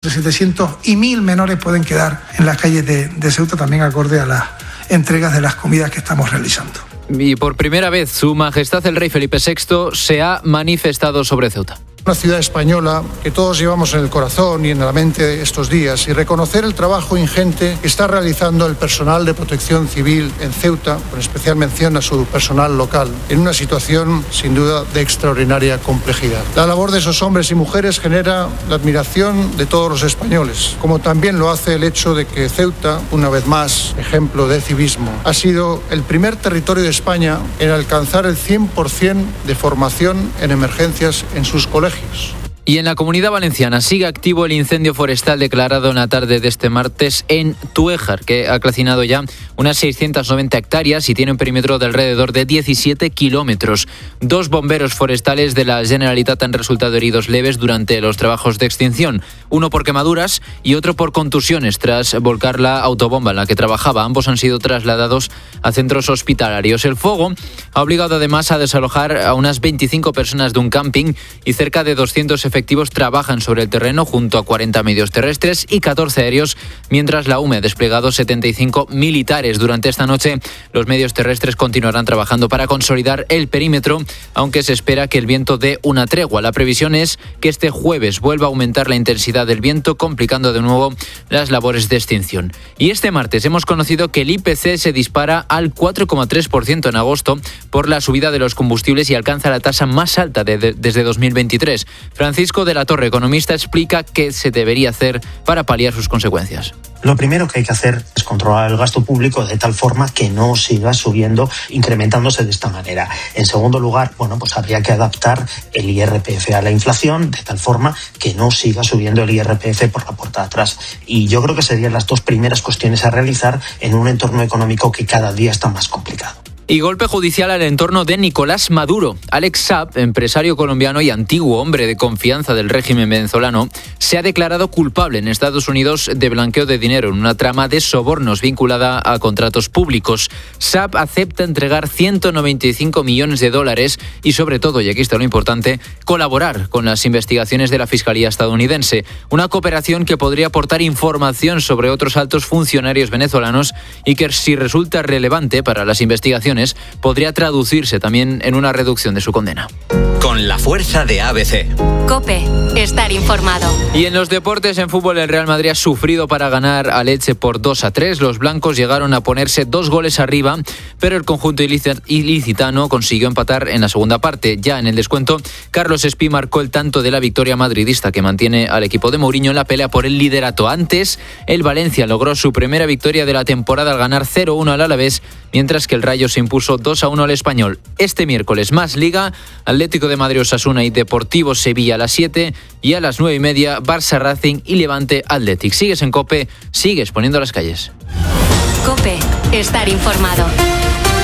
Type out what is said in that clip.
De 700 y 1.000 menores pueden quedar en las calles de Ceuta, también acorde a las entregas de las comidas que estamos realizando. Y por primera vez, Su Majestad el Rey Felipe VI se ha manifestado sobre Ceuta. Una ciudad española que todos llevamos en el corazón y en la mente estos días, y reconocer el trabajo ingente que está realizando el personal de protección civil en Ceuta, con especial mención a su personal local, en una situación sin duda de extraordinaria complejidad. La labor de esos hombres y mujeres genera la admiración de todos los españoles, como también lo hace el hecho de que Ceuta, una vez más, ejemplo de civismo, ha sido el primer territorio de España en alcanzar el 100% de formación en emergencias en sus colegios. Y en la Comunidad Valenciana sigue activo el incendio forestal declarado en la tarde de este martes en Tuéjar, que ha calcinado ya unas 690 hectáreas y tiene un perímetro de alrededor de 17 kilómetros. 2 bomberos forestales de la Generalitat han resultado heridos leves durante los trabajos de extinción, uno por quemaduras y otro por contusiones tras volcar la autobomba en la que trabajaba. Ambos han sido trasladados a centros hospitalarios. El fuego ha obligado además a desalojar a unas 25 personas de un camping y cerca de 200 efectivos trabajan sobre el terreno junto a 40 medios terrestres y 14 aéreos, mientras la UME ha desplegado 75 militares. Durante esta noche, los medios terrestres continuarán trabajando para consolidar el perímetro, aunque se espera que el viento dé una tregua. La previsión es que este jueves vuelva a aumentar la intensidad del viento, complicando de nuevo las labores de extinción. Y este martes hemos conocido que el IPC se dispara al 4,3% en agosto por la subida de los combustibles y alcanza la tasa más alta desde 2023. Francisco de la Torre, economista, explica qué se debería hacer para paliar sus consecuencias. Lo primero que hay que hacer es controlar el gasto público de tal forma que no siga subiendo, incrementándose de esta manera. En segundo lugar, pues habría que adaptar el IRPF a la inflación de tal forma que no siga subiendo el IRPF por la puerta de atrás. Y yo creo que serían las 2 primeras cuestiones a realizar en un entorno económico que cada día está más complicado. Y golpe judicial al entorno de Nicolás Maduro. Alex Saab, empresario colombiano y antiguo hombre de confianza del régimen venezolano, se ha declarado culpable en Estados Unidos de blanqueo de dinero en una trama de sobornos vinculada a contratos públicos. Saab acepta entregar $195 millones y, sobre todo, y aquí está lo importante, colaborar con las investigaciones de la Fiscalía estadounidense. Una cooperación que podría aportar información sobre otros altos funcionarios venezolanos y que, si resulta relevante para las investigaciones, podría traducirse también en una reducción de su condena. Con la fuerza de ABC. COPE. Estar informado. Y en los deportes, en fútbol, el Real Madrid ha sufrido para ganar al Elche por 2-3. Los blancos llegaron a ponerse 2 goles arriba, pero el conjunto ilicitano consiguió empatar en la segunda parte. Ya en el descuento, Carlos Espí marcó el tanto de la victoria madridista que mantiene al equipo de Mourinho en la pelea por el liderato. Antes, el Valencia logró su primera victoria de la temporada al ganar 0-1 al Alavés, mientras que el Rayo se impuso 2-1 al Español. Este miércoles más Liga, Atlético de Madrid Osasuna y Deportivo Sevilla a las 7 y a las 9:30 Barça Racing y Levante Athletic. Sigues en COPE, sigues poniendo las calles. COPE. Estar informado.